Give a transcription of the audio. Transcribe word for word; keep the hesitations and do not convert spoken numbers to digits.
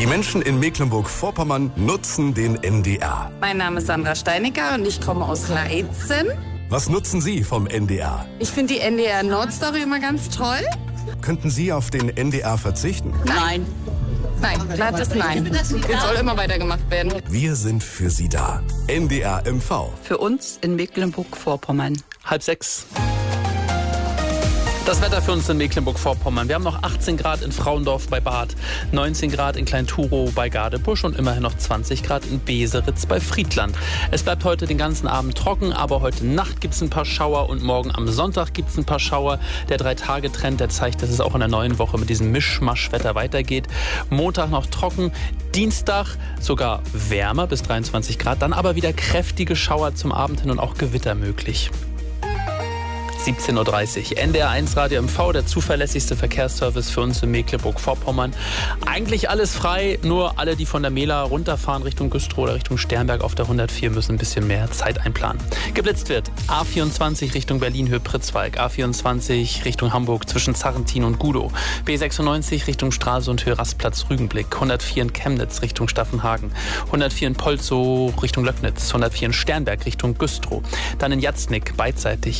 Die Menschen in Mecklenburg-Vorpommern nutzen den N D R. Mein Name ist Sandra Steinecker und ich komme aus Leitzen. Was nutzen Sie vom N D R? Ich finde die N D R Nordstory immer ganz toll. Könnten Sie auf den N D R verzichten? Nein. Nein, glattes Nein. Es soll immer weitergemacht werden. Wir sind für Sie da. N D R M V. Für uns in Mecklenburg-Vorpommern. Halb sechs. Das Wetter für uns in Mecklenburg-Vorpommern. Wir haben noch achtzehn Grad in Frauendorf bei Bad, neunzehn Grad in Klein-Turow bei Gadebusch und immerhin noch zwanzig Grad in Beseritz bei Friedland. Es bleibt heute den ganzen Abend trocken, aber heute Nacht gibt es ein paar Schauer und morgen am Sonntag gibt es ein paar Schauer. Der Drei-Tage-Trend, der zeigt, dass es auch in der neuen Woche mit diesem Mischmasch-Wetter weitergeht. Montag noch trocken, Dienstag sogar wärmer bis dreiundzwanzig Grad, dann aber wieder kräftige Schauer zum Abend hin und auch Gewitter möglich. siebzehn Uhr dreißig. N D R eins Radio M V, der zuverlässigste Verkehrsservice für uns in Mecklenburg-Vorpommern. Eigentlich alles frei, nur alle, die von der Mehla runterfahren Richtung Güstrow oder Richtung Sternberg auf der hundertvier, müssen ein bisschen mehr Zeit einplanen. Geblitzt wird A vierundzwanzig Richtung Berlin-Höhe-Pritzwalk, A vierundzwanzig Richtung Hamburg zwischen Zarrentin und Gudow, B sechsundneunzig Richtung Stralsund Höhe Rastplatz-Rügenblick, hundertvier in Chemnitz Richtung Staffenhagen, hundertvier in Polzow Richtung Löcknitz, hundertvier in Sternberg Richtung Güstrow, dann in Jatznick beidseitig